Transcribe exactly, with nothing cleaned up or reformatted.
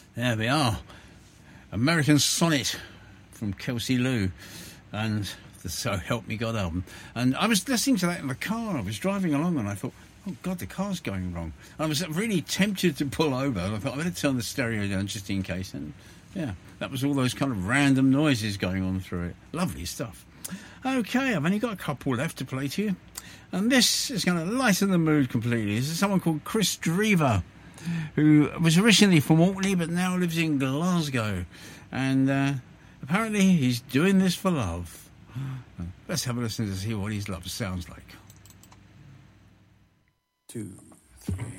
There we are. American Sonnet from Kelsey Lou and the So Help Me God album. And I was listening to that in the car. I was driving along and I thought, oh, God, the car's going wrong. I was really tempted to pull over. I thought, I better turn the stereo down just in case. And, yeah, that was all those kind of random noises going on through it. Lovely stuff. OK, I've only got a couple left to play to you. And this is going to lighten the mood completely. This is someone called Chris Drever, who was originally from Orkney but now lives in Glasgow. And uh, apparently he's doing this for love. Let's have a listen to see what his love sounds like. Two, three.